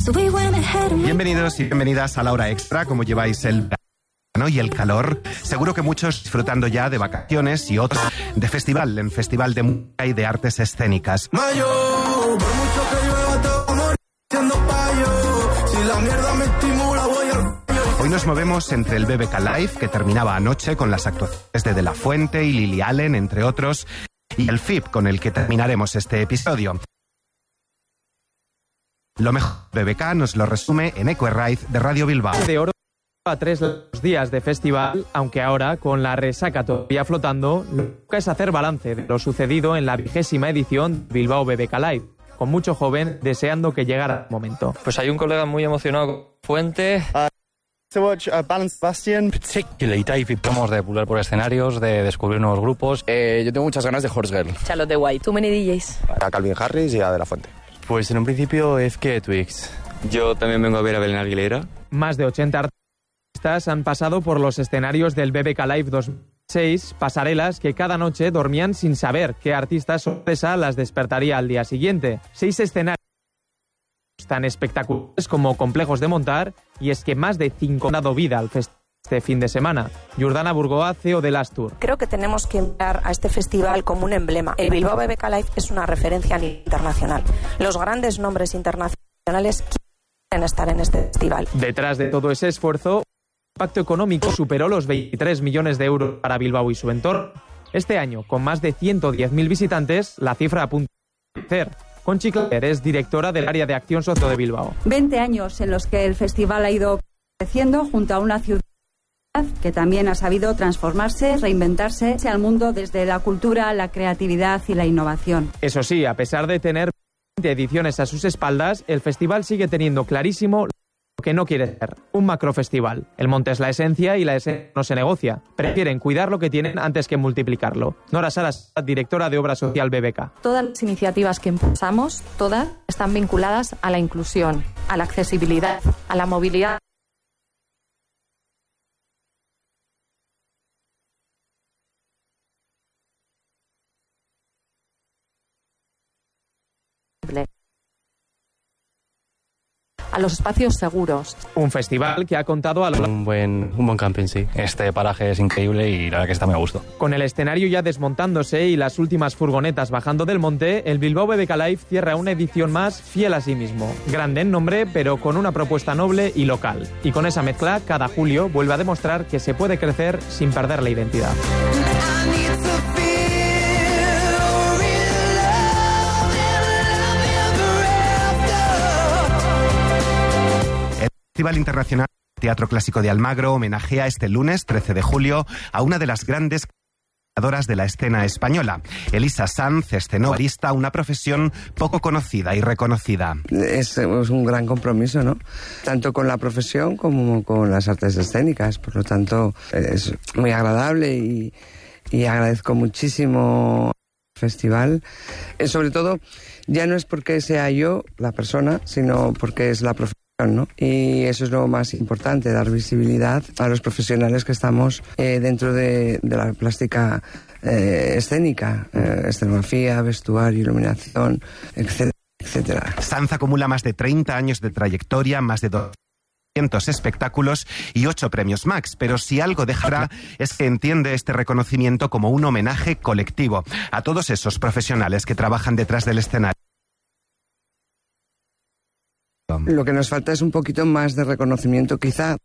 Bienvenidos y bienvenidas a la hora extra. ¿Cómo lleváis el verano y el calor? Seguro que muchos disfrutando ya de vacaciones y otros de festival, en festival de música y de artes escénicas. Hoy nos movemos entre el BBK Live, que terminaba anoche con las actuaciones de La Fuente y Lily Allen, entre otros, y el FIP, con el que terminaremos este episodio. Lo mejor de BBK nos lo resume en Eco Raiz de Radio Bilbao. De oro a 3 días de festival, aunque ahora, con la resaca todavía flotando, lo que toca es hacer balance de lo sucedido en la 20ª edición de Bilbao BBK Live, con mucho joven deseando que llegara el momento. Pues hay un colega muy emocionado con Fuente. Bastian. Particularly David. Vamos de pular por escenarios, de descubrir nuevos grupos. Yo tengo muchas ganas de Horse Girl. Charlotte de White. Too many DJs. A Calvin Harris y a De La Fuente. Pues en un principio es que Twix. Yo también vengo a ver a Belén Aguilera. Más de 80 artistas han pasado por los escenarios del BBK Live 2006, pasarelas que cada noche dormían sin saber qué artistas sorpresa las despertaría al día siguiente. 6 escenarios tan espectaculares como complejos de montar, y es que más de 5 han dado vida al festival este fin de semana. Jordana Burgoa, CEO de Last Tour. Creo que tenemos que mirar a este festival como un emblema. El Bilbao BBK Live es una referencia internacional. Los grandes nombres internacionales quieren estar en este festival. Detrás de todo ese esfuerzo, el impacto económico superó los 23 millones de euros para Bilbao y su entorno. Este año, con más de 110.000 visitantes, la cifra apunta a crecer. Conchi Claver es directora del área de acción socio de Bilbao. 20 años en los que el festival ha ido creciendo junto a una ciudad que también ha sabido transformarse, reinventarse al mundo desde la cultura, la creatividad y la innovación. Eso sí, a pesar de tener 20 ediciones a sus espaldas, el festival sigue teniendo clarísimo lo que no quiere ser: un macrofestival. El monte es la esencia y la esencia no se negocia. Prefieren cuidar lo que tienen antes que multiplicarlo. Nora Saras, directora de Obra Social BBK. Todas las iniciativas que impulsamos, todas están vinculadas a la inclusión, a la accesibilidad, a la movilidad. A los espacios seguros. Un festival que ha contado a un buen camping, sí. Este paraje es increíble y la verdad que está muy a gusto. Con el escenario ya desmontándose y las últimas furgonetas bajando del monte, el Bilbao BBK Live cierra una edición más fiel a sí mismo. Grande en nombre, pero con una propuesta noble y local. Y con esa mezcla, cada julio vuelve a demostrar que se puede crecer sin perder la identidad. El Festival Internacional Teatro Clásico de Almagro homenajea este lunes 13 de julio a una de las grandes creadoras de la escena española. Elisa Sanz estrenó barista, una profesión poco conocida y reconocida. Es un gran compromiso, ¿no? Tanto con la profesión como con las artes escénicas. Por lo tanto, es muy agradable y agradezco muchísimo al festival. Sobre todo, ya no es porque sea yo la persona, sino porque es la profesión, ¿no? Y eso es lo más importante, dar visibilidad a los profesionales que estamos dentro de la plástica escénica, escenografía, vestuario, iluminación, etcétera, etcétera. Sanz acumula más de 30 años de trayectoria, más de 200 espectáculos y 8 premios Max, pero si algo dejará es que entiende este reconocimiento como un homenaje colectivo a todos esos profesionales que trabajan detrás del escenario. Lo que nos falta es un poquito más de reconocimiento, quizá